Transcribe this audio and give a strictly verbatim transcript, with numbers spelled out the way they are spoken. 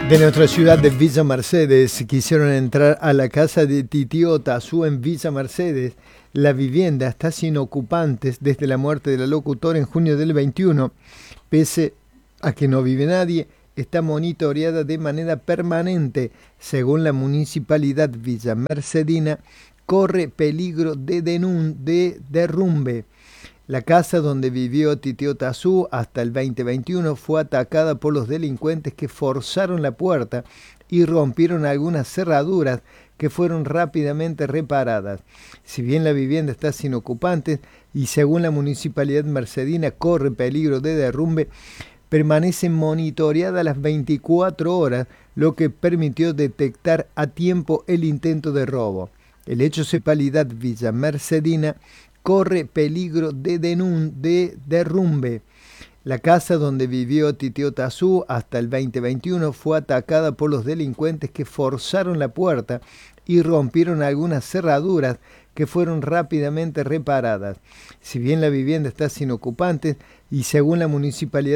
De nuestra ciudad de Villa Mercedes quisieron entrar a la casa de Titio Tazú en Villa Mercedes. La vivienda está sin ocupantes desde la muerte de la locutora en junio del veintiuno. Pese a que no vive nadie, está monitoreada de manera permanente. Según la municipalidad Villa Mercedina, corre peligro de, denun de derrumbe. La casa donde vivió Titio Tazú hasta el veinte veintiuno fue atacada por los delincuentes que forzaron la puerta y rompieron algunas cerraduras que fueron rápidamente reparadas. Si bien la vivienda está sin ocupantes y según la municipalidad mercedina corre peligro de derrumbe, permanece monitoreada las veinticuatro horas, lo que permitió detectar a tiempo el intento de robo. El hecho municipalidad Villa Mercedina corre peligro de, denun de derrumbe. La casa donde vivió Titio Tazú hasta el veinte veintiuno fue atacada por los delincuentes que forzaron la puerta y rompieron algunas cerraduras que fueron rápidamente reparadas. Si bien la vivienda está sin ocupantes y según la municipalidad